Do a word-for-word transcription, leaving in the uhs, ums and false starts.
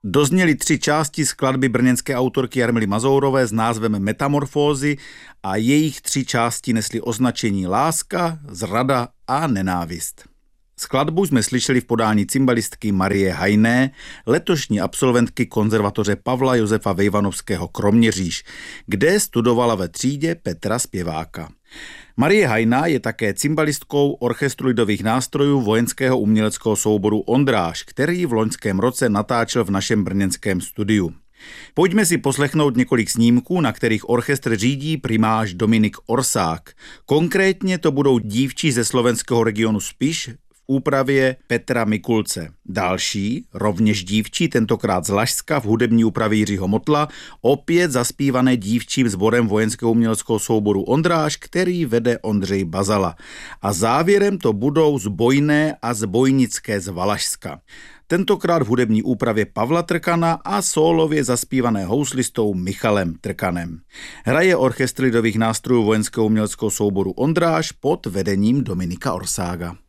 Dozněly tři části skladby brněnské autorky Jarmily Mazourové s názvem Metamorfózy a jejich tři části nesly označení Láska, Zrada a Nenávist. Skladbu jsme slyšeli v podání cymbalistky Marie Hajné, letošní absolventky konzervatoře Pavla Josefa Vejvanovského Kroměříž, kde studovala ve třídě Petra Zpěváka. Marie Hajná je také cymbalistkou orchestru lidových nástrojů vojenského uměleckého souboru Ondráž, který v loňském roce natáčel v našem brněnském studiu. Pojďme si poslechnout několik snímků, na kterých orchestr řídí primář Dominik Orsák. Konkrétně to budou dívčí ze slovenského regionu Spiš v úpravě Petra Mikulce. Další, rovněž dívčí, tentokrát z Lašska v hudební úpravě Jiřího Motla, opět zaspívané dívčím sborem vojenského uměleckého souboru Ondráž, který vede Ondřej Bazala. A závěrem to budou zbojné a zbojnické z Valašska. Tentokrát v hudební úpravě Pavla Trkana a sólově zaspívané houslistou Michalem Trkanem. Hraje orchestr lidových nástrojů vojenského uměleckého souboru Ondráž pod vedením Dominika Orsága.